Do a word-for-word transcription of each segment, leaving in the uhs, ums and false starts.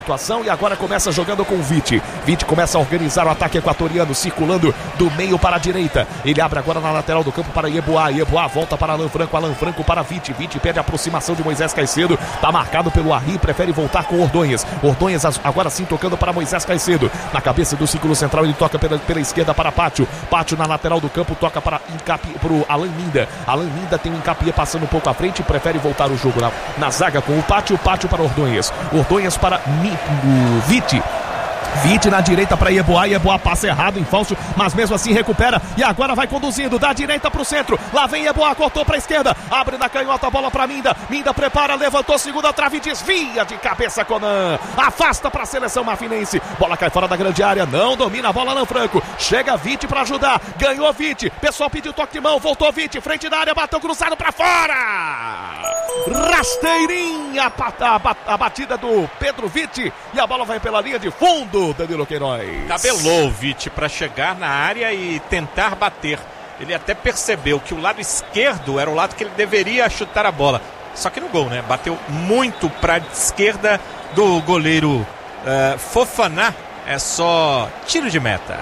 situação e agora começa jogando com o Vite. Vite começa a organizar o ataque equatoriano, circulando do meio para a direita. Ele abre agora na lateral do campo para Yeboah. Yeboah volta para Alan Franco. Alan Franco para Vite. Vite pede a aproximação de Moisés Caicedo. Está marcado pelo Arri, prefere voltar com Ordonhas. Ordonhas agora sim tocando para Moisés Caicedo. Na cabeça do círculo central ele toca pela, pela esquerda para Pátio. Pátio na lateral do campo toca para o Alan Minda. Alan Minda tem um Encapié passando um pouco à frente e prefere voltar o jogo na, na zaga com o Pátio. Pátio para Ordonhas. Ordonhas para Mi, o Vite. Vite na direita para Yeboah. Yeboah passa errado em falso, mas mesmo assim recupera e agora vai conduzindo da direita para o centro. Lá vem Yeboah, cortou para a esquerda, abre da canhota, bola para Minda. Minda prepara, levantou, segunda trave, desvia de cabeça Conan, afasta para a seleção marfinense. Bola cai fora da grande área, não domina a bola Alan Franco. Chega Vite para ajudar, ganhou Vite. Pessoal pediu toque de mão, voltou Vite, frente da área, bateu cruzado para fora. Rasteirinha a, a batida do Pedro Vite e a bola vai pela linha de fundo. Danilo Queiroz tabelou o Vite para chegar na área e tentar bater. Ele até percebeu que o lado esquerdo era o lado que ele deveria chutar a bola, só que no gol, né? Bateu muito para a esquerda do goleiro uh, Fofaná. É só tiro de meta.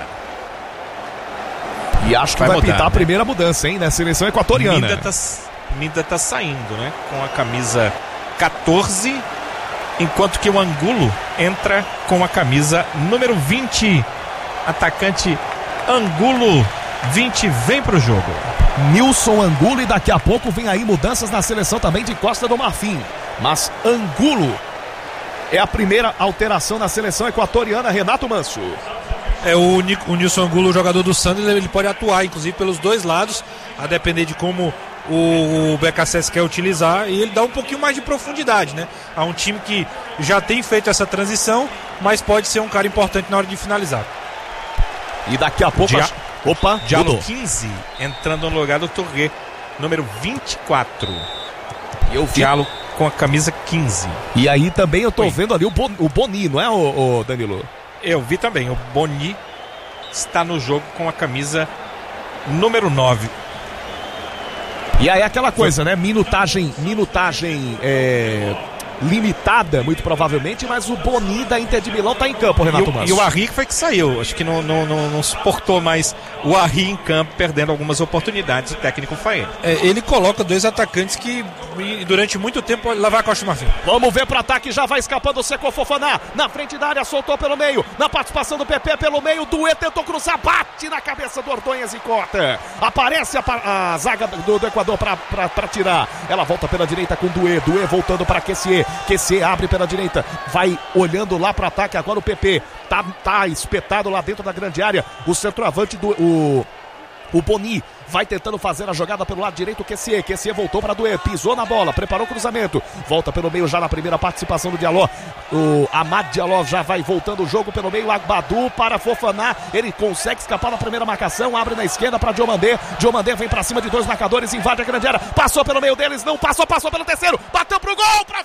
E acho que vai, vai mudar, pintar, né? A primeira mudança, hein, na seleção equatoriana. Minda tá, Minda tá saindo, né? Com a camisa catorze, enquanto que o Angulo entra com a camisa número vinte. Atacante Angulo, vinte, vem pro jogo. Nilson Angulo, e daqui a pouco vem aí mudanças na seleção também de Costa do Marfim. Mas Angulo é a primeira alteração na seleção equatoriana, Renato Manso. É o, o Nilson Angulo, o jogador do Santos, ele pode atuar inclusive pelos dois lados, a depender de como o B K C S quer utilizar, e ele dá um pouquinho mais de profundidade, né? A um time que já tem feito essa transição, mas pode ser um cara importante na hora de finalizar. E daqui a pouco... Dia... Opa, Diallo quinze, entrando no lugar do Touré, número vinte e quatro. Eu vi... Diallo com a camisa quinze. E aí também eu tô Oi. vendo ali o, bon... o Boni, não é, o, o Danilo? Eu vi também, o Boni está no jogo com a camisa número nove. E aí aquela coisa, né? Minutagem, minutagem é, limitada, muito provavelmente, mas o Boni da Inter de Milão tá em campo, Renato Manso. E o Arri foi que saiu, acho que não, não, não, não suportou mais o Arri em campo, perdendo algumas oportunidades, o técnico foi ele. É, ele coloca dois atacantes que durante muito tempo lavar a Costa do Marfim. Vamos ver pro ataque, já vai escapando o Seco Fofaná, na frente da área, soltou pelo meio, na participação do P P pelo meio, Dué tentou cruzar, bate na cabeça do Ordonhas e corta. Aparece a, a zaga do, do Equador pra, pra, pra tirar, ela volta pela direita com Dué, Dué voltando para Kessié, Kessié abre pela direita, vai olhando lá pro ataque, agora o P P tá, tá espetado lá dentro da grande área, o centroavante do... O... O Boni vai tentando fazer a jogada pelo lado direito, o Kessié. Kessié voltou para Dué, pisou na bola, preparou o cruzamento. Volta pelo meio já na primeira participação do Diallo. O Amad Diallo já vai voltando o jogo pelo meio. Agbadou para Fofaná. Ele consegue escapar da primeira marcação. Abre na esquerda para Diomandé. Diomandé vem para cima de dois marcadores, invade a grande área. Passou pelo meio deles, não passou, passou pelo terceiro. Bateu pro gol, para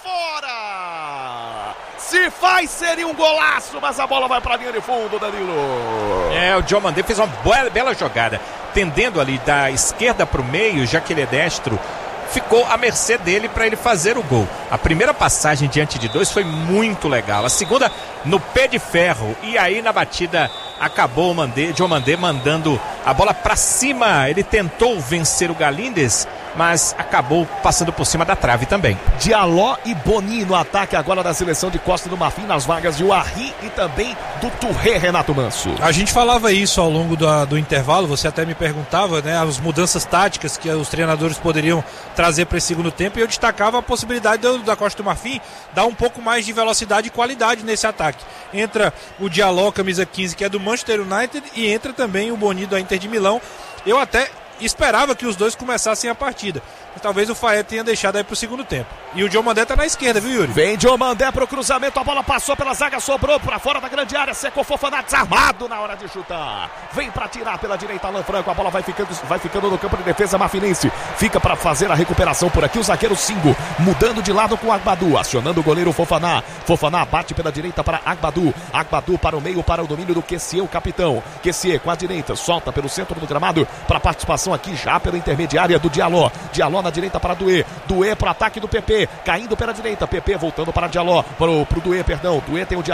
fora! Se faz, seria um golaço, mas a bola vai para a linha de fundo, Danilo. É, o Diomandé fez uma boa, bela jogada, tendendo ali da esquerda para o meio, já que ele é destro, ficou à mercê dele para ele fazer o gol. A primeira passagem diante de dois foi muito legal, a segunda no pé de ferro, e aí na batida acabou o Diomandé mandando a bola para cima. Ele tentou vencer o Galíndez, mas acabou passando por cima da trave também. Diallo e Boni no ataque agora da seleção de Costa do Marfim, nas vagas de Arri e também do Touré, Renato Manso. A gente falava isso ao longo do, do intervalo, você até me perguntava, né, as mudanças táticas que os treinadores poderiam trazer para esse segundo tempo, e eu destacava a possibilidade do, da Costa do Marfim dar um pouco mais de velocidade e qualidade nesse ataque. Entra o Diallo, camisa quinze, que é do Manchester United, e entra também o Boni da Inter de Milão. Eu até esperava que os dois começassem a partida, mas talvez o Faé tenha deixado aí pro segundo tempo. E o Diomandé tá na esquerda, viu, Yuri? Vem Diomandé pro cruzamento, a bola passou pela zaga, sobrou pra fora da grande área, Seco Fofaná desarmado na hora de chutar. Vem pra tirar pela direita Alan Franco, a bola vai ficando, vai ficando no campo de defesa marfinense. Fica pra fazer a recuperação por aqui o zagueiro Singo, mudando de lado com o Agbadou, acionando o goleiro Fofaná. Fofaná bate pela direita para Agbadou, Agbadou para o meio, para o domínio do Kessié, o capitão. Kessié com a direita, solta pelo centro do gramado para participação aqui já pela intermediária do Diallo. Diallo na direita para Doué. Doué para ataque do P P. Caindo pela direita. P P voltando para Diallo. Pro, pro Doué, perdão. Doué tem o Diallo.